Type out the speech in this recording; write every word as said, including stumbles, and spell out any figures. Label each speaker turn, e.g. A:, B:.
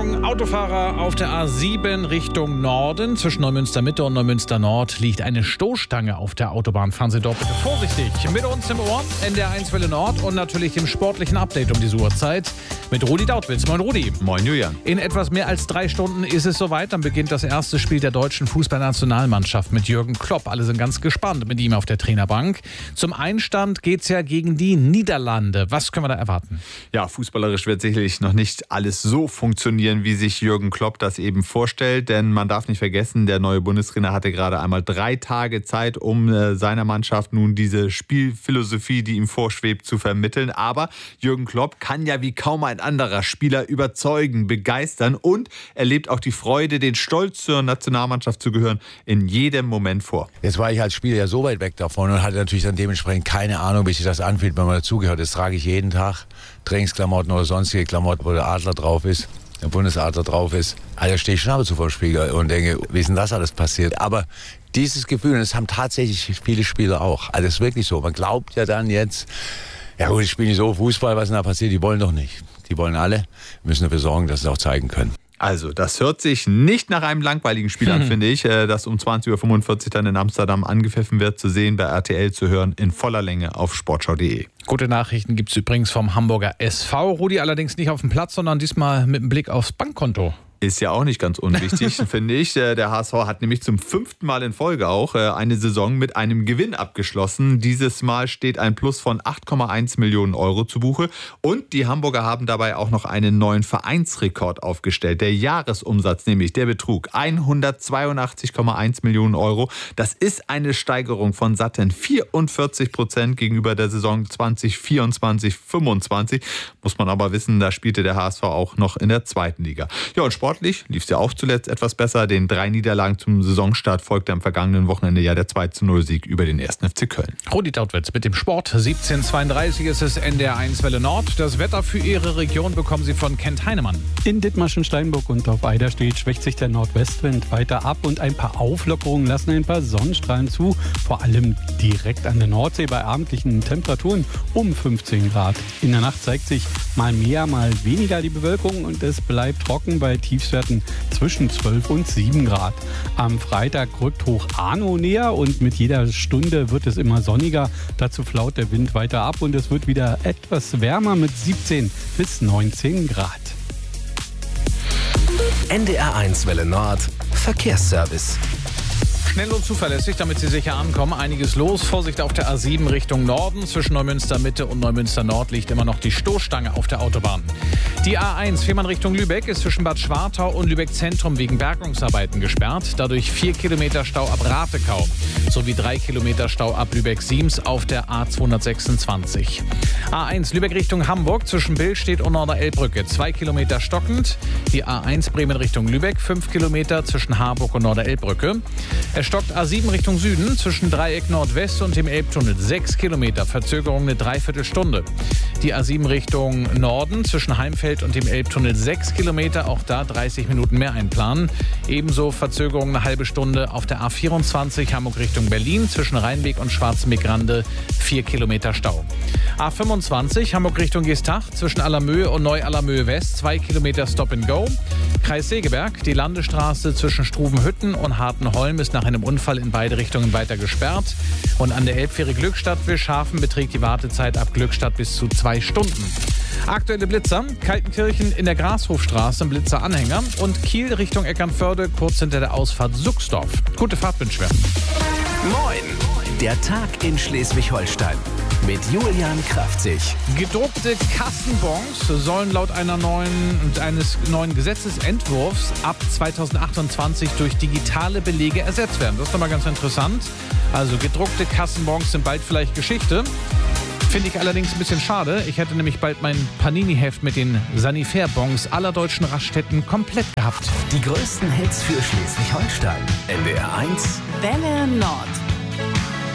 A: Achtung, Autofahrer auf der A sieben Richtung Norden. Zwischen Neumünster Mitte und Neumünster Nord liegt eine Stoßstange auf der Autobahn. Fahren Sie dort bitte vorsichtig. Mit uns im Ohr, N D R eins Welle Nord und natürlich dem sportlichen Update um diese Uhrzeit mit Rudi Dautwitz. Moin Rudi.
B: Moin Julian.
A: In etwas mehr als drei Stunden ist es soweit. Dann beginnt das erste Spiel der deutschen Fußballnationalmannschaft mit Jürgen Klopp. Alle sind ganz gespannt mit ihm auf der Trainerbank. Zum Einstand geht es ja gegen die Niederlande. Was können wir da erwarten?
B: Ja, fußballerisch wird sicherlich noch nicht alles so funktionieren, wie sich Jürgen Klopp das eben vorstellt. Denn man darf nicht vergessen, der neue Bundestrainer hatte gerade einmal drei Tage Zeit, um äh, seiner Mannschaft nun diese Spielphilosophie, die ihm vorschwebt, zu vermitteln. Aber Jürgen Klopp kann ja wie kaum ein anderer Spieler überzeugen, begeistern und er lebt auch die Freude, den Stolz zur Nationalmannschaft zu gehören, in jedem Moment vor.
C: Jetzt war ich als Spieler ja so weit weg davon und hatte natürlich dann dementsprechend keine Ahnung, wie sich das anfühlt, wenn man dazugehört. Das trage ich jeden Tag. Trainingsklamotten oder sonstige Klamotten, wo der Adler drauf ist, der Bundesadler drauf ist. Also stehe ich schon ab und zu vor dem Spiegel und denke, wie ist denn das alles passiert? Aber dieses Gefühl, und das haben tatsächlich viele Spieler auch. Also es ist wirklich so. Man glaubt ja dann jetzt, ja gut, ich spiele nicht so Fußball, was denn da passiert? Die wollen doch nicht. Die wollen alle. Wir müssen dafür sorgen, dass sie es auch zeigen können.
B: Also, das hört sich nicht nach einem langweiligen Spiel an, hm. finde ich, das um zwanzig Uhr fünfundvierzig dann in Amsterdam angepfiffen wird, zu sehen, bei R T L zu hören, in voller Länge auf sportschau punkt de.
A: Gute Nachrichten gibt es übrigens vom Hamburger S V. Rudi allerdings nicht auf dem Platz, sondern diesmal mit einem Blick aufs Bankkonto.
B: Ist ja auch nicht ganz unwichtig, finde ich. Der H S V hat nämlich zum fünften Mal in Folge auch eine Saison mit einem Gewinn abgeschlossen. Dieses Mal steht ein Plus von acht Komma eins Millionen Euro zu Buche. Und die Hamburger haben dabei auch noch einen neuen Vereinsrekord aufgestellt. Der Jahresumsatz nämlich, der betrug hundertzweiundachtzig Komma eins Millionen Euro. Das ist eine Steigerung von satten vierundvierzig Prozent gegenüber der Saison zwanzig vierundzwanzig fünfundzwanzig. Muss man aber wissen, da spielte der H S V auch noch in der zweiten Liga. Ja, und Sportlich lief es ja auch zuletzt etwas besser. Den drei Niederlagen zum Saisonstart folgte am vergangenen Wochenende ja der zwei zu null Sieg über den ersten F C Köln.
A: Rudi Dautwitz mit dem Sport. siebzehn Uhr zweiunddreißig ist es N D R eins Welle Nord. Das Wetter für Ihre Region bekommen Sie von Kent Heinemann.
D: In Dithmarschen, Steinburg und auf Eiderstedt schwächt sich der Nordwestwind weiter ab und ein paar Auflockerungen lassen ein paar Sonnenstrahlen zu. Vor allem direkt an der Nordsee bei abendlichen Temperaturen um fünfzehn Grad. In der Nacht zeigt sich mal mehr, mal weniger die Bewölkung und es bleibt trocken bei Tiefstwerten zwischen zwölf und sieben Grad. Am Freitag rückt Hoch Arno näher und mit jeder Stunde wird es immer sonniger. Dazu flaut der Wind weiter ab und es wird wieder etwas wärmer mit siebzehn bis neunzehn Grad.
E: N D R eins Welle Nord Verkehrsservice.
A: Schnell und zuverlässig, damit Sie sicher ankommen. Einiges los. Vorsicht auf der A sieben Richtung Norden. Zwischen Neumünster Mitte und Neumünster Nord liegt immer noch die Stoßstange auf der Autobahn. Die A eins Fehmarn Richtung Lübeck ist zwischen Bad Schwartau und Lübeck Zentrum wegen Bergungsarbeiten gesperrt. Dadurch vier Kilometer Stau ab Ratekau sowie drei Kilometer Stau ab Lübeck-Siems auf der A zweihundertsechsundzwanzig. A eins Lübeck Richtung Hamburg zwischen Billstedt und Norderelbbrücke zwei Kilometer stockend. Die A eins Bremen Richtung Lübeck fünf Kilometer zwischen Harburg und Norderelbbrücke. Es stockt A sieben Richtung Süden zwischen Dreieck Nordwest und dem Elbtunnel sechs Kilometer, Verzögerung eine Dreiviertelstunde. Die A sieben Richtung Norden zwischen Heimfeld und dem Elbtunnel sechs Kilometer, auch da dreißig Minuten mehr einplanen. Ebenso Verzögerung eine halbe Stunde auf der A vierundzwanzig Hamburg Richtung Berlin zwischen Rheinweg und Schwarzenbeck-Rande vier Kilometer Stau. A fünfundzwanzig Hamburg Richtung Geestach zwischen Allermöhe und Neu-Allermöhe West zwei Kilometer Stop and Go. Kreis Segeberg, die Landesstraße zwischen Struvenhütten und Hartenholm ist nach einem Unfall in beide Richtungen weiter gesperrt. Und an der Elbfähre Glückstadt-Wilschafen beträgt die Wartezeit ab Glückstadt bis zu zwei Stunden. Aktuelle Blitzer, Kaltenkirchen in der Grashofstraße im Blitzeranhänger und Kiel Richtung Eckernförde kurz hinter der Ausfahrt Suchsdorf. Gute Fahrt wünschen wir.
E: Moin, der Tag in Schleswig-Holstein mit Julian Kraftzig.
A: Gedruckte Kassenbons sollen laut einer neuen, eines neuen Gesetzesentwurfs ab zweitausendachtundzwanzig durch digitale Belege ersetzt werden. Das ist doch mal ganz interessant. Also gedruckte Kassenbons sind bald vielleicht Geschichte. Finde ich allerdings ein bisschen schade. Ich hätte nämlich bald mein Panini-Heft mit den Sanifair-Bons aller deutschen Raststätten komplett gehabt.
E: Die größten Hits für Schleswig-Holstein. N D R eins
F: Welle Nord.